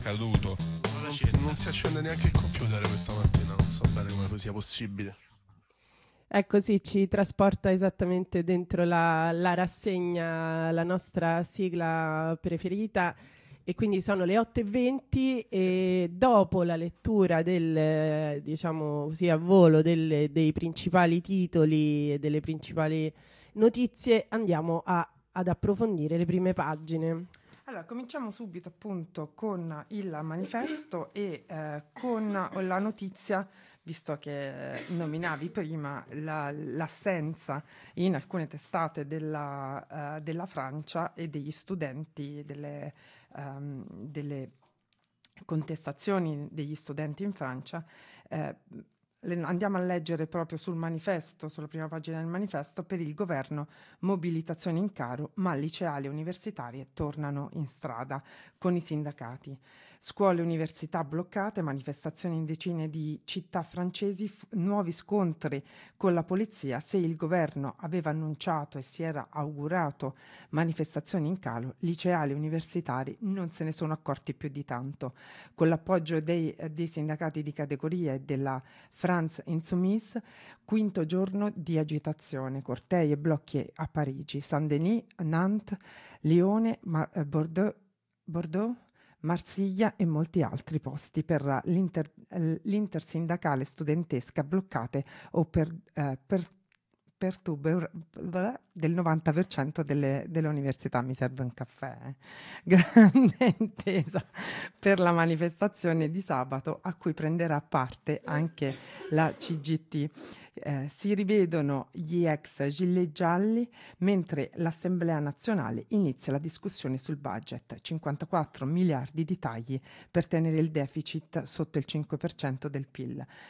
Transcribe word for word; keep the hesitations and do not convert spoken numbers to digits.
caduto. Non si, non si accende neanche il computer questa mattina, non so bene come sia possibile. Ecco, sì, ci trasporta esattamente dentro la, la rassegna, la nostra sigla preferita, e quindi sono le otto e venti e dopo la lettura del, eh, diciamo così, a volo del- dei principali titoli e delle principali notizie andiamo a- ad approfondire le prime pagine. Allora, cominciamo subito appunto con il manifesto e eh, con la notizia, visto che eh, nominavi prima la- l'assenza in alcune testate della, eh, della Francia e degli studenti, delle, ehm, delle contestazioni degli studenti in Francia. eh, le- Andiamo a leggere proprio sul manifesto, sulla prima pagina del manifesto: per il governo mobilitazioni in caro, ma liceali e universitarie tornano in strada con i sindacati. Scuole e università bloccate, manifestazioni in decine di città francesi, f- nuovi scontri con la polizia. Se il governo aveva annunciato e si era augurato manifestazioni in calo, liceali e universitari non se ne sono accorti più di tanto. Con l'appoggio dei, eh, dei sindacati di categoria e della France Insoumise, quinto giorno di agitazione, cortei e blocchi a Parigi, Saint-Denis, Nantes, Lione, Ma- eh, Bordeaux, Bordeaux, Marsiglia e molti altri posti per l'inter- eh, l'intersindacale studentesca bloccate o per, eh, per perturbe del novanta per cento delle, delle università. Mi serve un caffè. eh. Grande intesa per la manifestazione di sabato a cui prenderà parte anche la C G T. Eh, si rivedono gli ex gilet gialli mentre l'Assemblea nazionale inizia la discussione sul budget, cinquantaquattro miliardi di tagli per tenere il deficit sotto il cinque per cento del P I L.